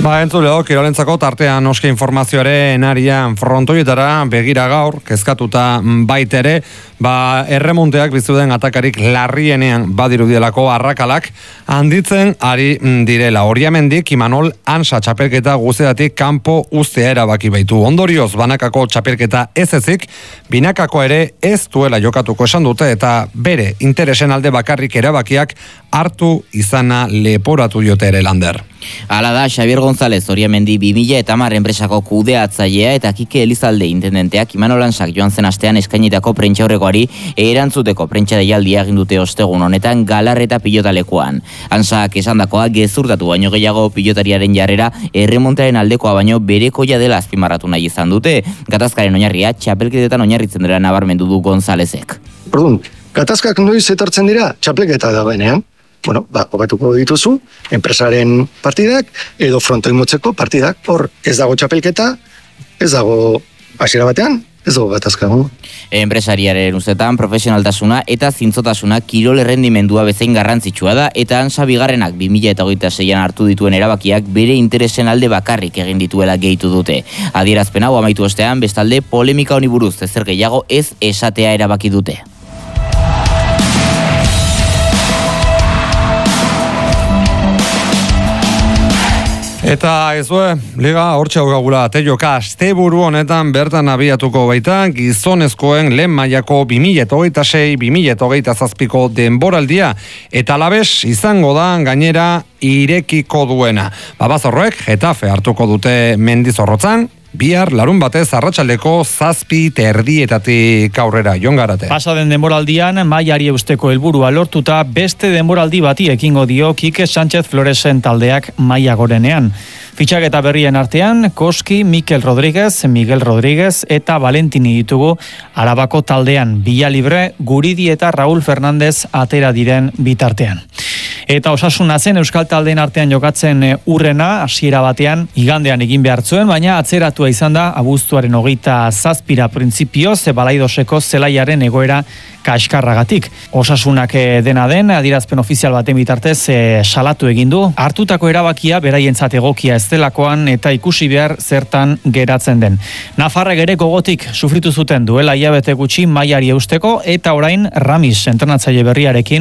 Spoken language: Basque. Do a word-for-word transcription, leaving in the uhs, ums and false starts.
Ba, entzuleo, kirolentzako tartean oske informazioaren arian frontoietara begira gaur, kezkatuta baitere, ba, erremonteak bizuden atakarik larrienean badirudielako arrakalak handitzen ari direla. Oriamendik Imanol Ansa txapelketa guzeatik kanpo uztea erabaki baitu. Ondorioz, banakako txapelketa ez ezik, binakako ere ez duela jokatuko esan dute eta bere interesen alde bakarrik erabakiak hartu izana leporatu diote ere Lander. Hala da, Xabier González Oriamendi bi mila hamar enpresako kudeatzailea eta Kike Elizalde intendenteak Imanol Ansak joan zen astean eskainitako prentsaurrekoari erantzuteko prentsa deialdia egin dute ostegun honetan Galarreta pilotalekuan. Ansak esandakoa gezurtatu baino gehiago pilotariaren jarrera erremontearen aldekoa baino berekoia dela azpimarratu nahi izan dute. Gatazkaren oinarria txapelketetan oinarritzen dela nabarmendu du Gonzálezek. Perdón, gatazkak noiz etortzen dira txapelketa dagoenean. Bueno, ba, hobatuko dituzu, enpresaren partidak, edo frontoimotzeko partidak, hor ez dago txapelketa, ez dago hasiera batean, ez dago gatazka. Enpresariaren ustetan profesionaltasuna eta zintzotasuna kirol errendimendua bezain garrantzitsua da, eta Ansa bigarrenak bi mila hogeita seian hartu dituen erabakiak bere interesen alde bakarrik egin dituela gehitu dute. Adierazpen hau amaitu ostean, bestalde polemika honi buruz ezer gehiago ez esatea erabaki dute. Eta ezue, liga hortxe haugagula teioka asteburu honetan bertan abiatuko baita gizonezkoen lehen mailako bi mila hogeita sei bi mila hogeita zazpiko denboraldia eta Alabes izango da gainera irekiko duena. Babazorroek Getafe hartuko dute Mendizorrotzan, bihar larun batez arratsaldeko zazpi terdietatik aurrera. Jon Garate. Pasaden denboraldian mailari eusteko helburua lortuta beste denboraldi bati ekingo dio Kike Sánchez Floresen taldeak maila gorenean. Fitxaketa berrien artean, Koski, Mikel Rodríguez, Miguel Rodríguez eta Valentini ditugu Arabako taldean. Villa Libre, Guridi eta Raúl Fernández atera diren bitartean. Eta Osasuna zen Euskal taldeen artean jokatzen urrena, hasiera batean, igandean egin behartzuen, baina atzeratua izan da abuztuaren hogeita zazpira printzipioz, Balaidoseko zelaiaren egoera kaskarragatik. Osasunak dena den, adierazpen ofizial baten bitartez e, salatu egin du. Hartutako erabakia beraientzat egokia ez delakoan eta ikusi behar zertan geratzen den. Nafarrek ere gogotik sufritu zuten duela hilabete gutxi mailari eusteko eta orain Ramis entrenatzaile berriarekin